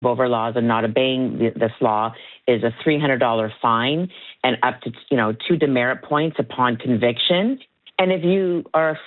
over laws and not obeying this law is a $300 fine and up to 2 demerit points upon conviction. And if you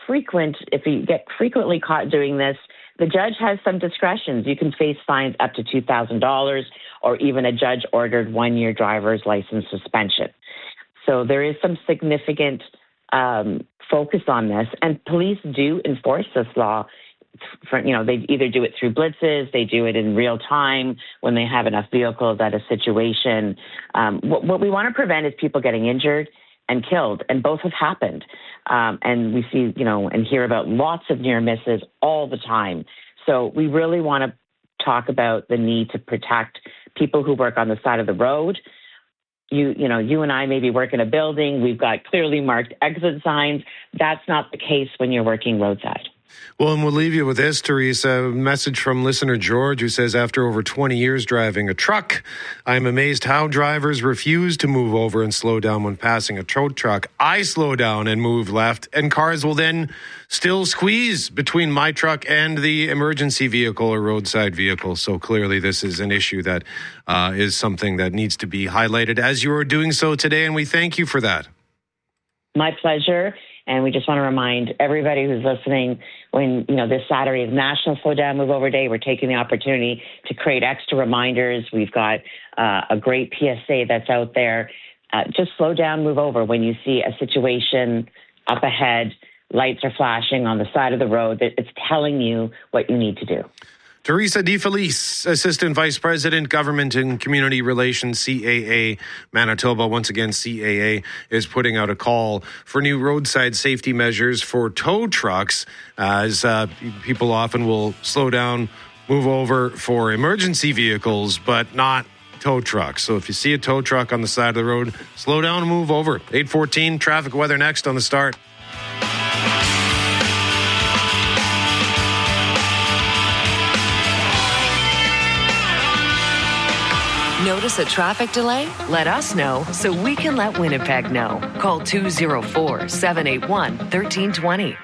get frequently caught doing this, the judge has some discretions. You can face fines up to $2,000 or even a judge-ordered 1-year driver's license suspension. So there is some significant focus on this, and police do enforce this law. They either do it through blitzes, they do it in real time when they have enough vehicles at a situation. What we want to prevent is people getting injured and killed, and both have happened. And we see, and hear about lots of near misses all the time. So we really want to talk about the need to protect people who work on the side of the road. You and I maybe work in a building. We've got clearly marked exit signs. That's not the case when you're working roadside. Well, and we'll leave you with this, Teresa. A message from listener George, who says, after over 20 years driving a truck, I'm amazed how drivers refuse to move over and slow down when passing a tow truck. I slow down and move left, and cars will then still squeeze between my truck and the emergency vehicle or roadside vehicle. So clearly this is an issue that is something that needs to be highlighted, as you are doing so today, and we thank you for that. My pleasure. And we just want to remind everybody who's listening, when, this Saturday is National Slow Down Move Over Day, we're taking the opportunity to create extra reminders. We've got a great PSA that's out there. Just slow down, move over. When you see a situation up ahead, lights are flashing on the side of the road, it's telling you what you need to do. Teresa DeFelice, Assistant Vice President, Government and Community Relations, CAA Manitoba. Once again, CAA is putting out a call for new roadside safety measures for tow trucks, as people often will slow down, move over for emergency vehicles, but not tow trucks. So if you see a tow truck on the side of the road, slow down and move over. 8:14, traffic weather next on The Start. Notice a traffic delay? Let us know so we can let Winnipeg know. Call 204-781-1320.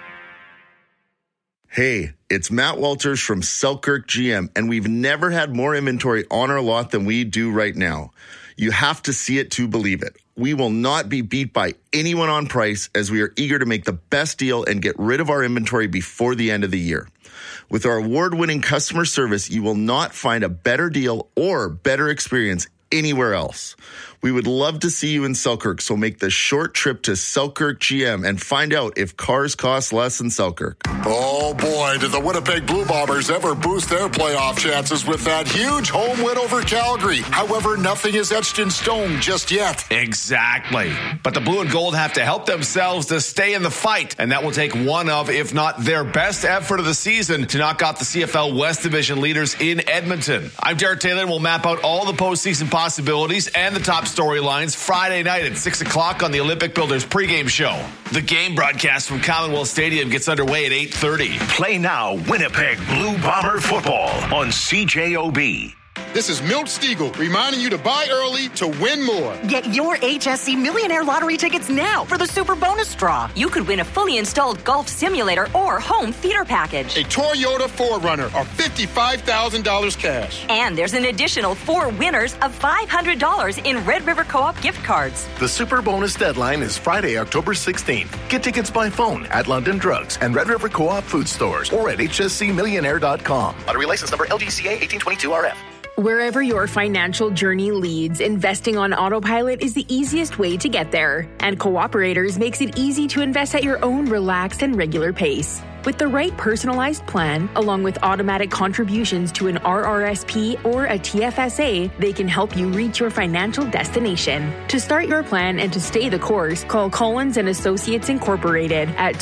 Hey, it's Matt Walters from Selkirk GM, and we've never had more inventory on our lot than we do right now. You have to see it to believe it. We will not be beat by anyone on price, as we are eager to make the best deal and get rid of our inventory before the end of the year. With our award-winning customer service, you will not find a better deal or better experience anywhere else. We would love to see you in Selkirk, so make the short trip to Selkirk GM and find out if cars cost less in Selkirk. Oh boy, did the Winnipeg Blue Bombers ever boost their playoff chances with that huge home win over Calgary. However, nothing is etched in stone just yet. Exactly. But the Blue and Gold have to help themselves to stay in the fight, and that will take one of, if not their best effort of the season to knock out the CFL West Division leaders in Edmonton. I'm Derek Taylor, and we'll map out all the postseason possibilities and the top storylines Friday night at 6 o'clock on the Olympic Builders pregame show. The game broadcast from Commonwealth Stadium gets underway at 8:30. Play now Winnipeg Blue Bomber football on CJOB. This is Milt Stiegel reminding you to buy early to win more. Get your HSC Millionaire Lottery tickets now for the Super Bonus Draw. You could win a fully installed golf simulator or home theater package. A Toyota 4Runner or $55,000 cash. And there's an additional 4 winners of $500 in Red River Co-op gift cards. The Super Bonus deadline is Friday, October 16th. Get tickets by phone at London Drugs and Red River Co-op food stores or at hscmillionaire.com. Lottery license number LGCA 1822RF. Wherever your financial journey leads, investing on autopilot is the easiest way to get there. And Cooperators makes it easy to invest at your own relaxed and regular pace. With the right personalized plan, along with automatic contributions to an RRSP or a TFSA, they can help you reach your financial destination. To start your plan and to stay the course, call Collins & Associates Incorporated at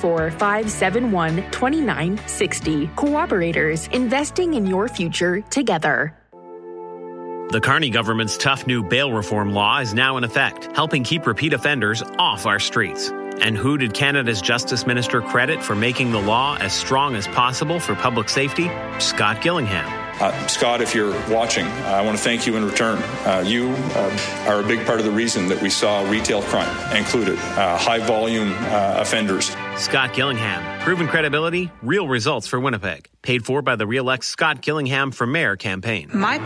204-571-2960. Cooperators, investing in your future together. The Carney government's tough new bail reform law is now in effect, helping keep repeat offenders off our streets. And who did Canada's Justice Minister credit for making the law as strong as possible for public safety? Scott Gillingham. Scott, if you're watching, I want to thank you in return. You are a big part of the reason that we saw retail crime included, high-volume offenders. Scott Gillingham. Proven credibility, real results for Winnipeg. Paid for by the Re-elect Scott Gillingham for Mayor campaign. My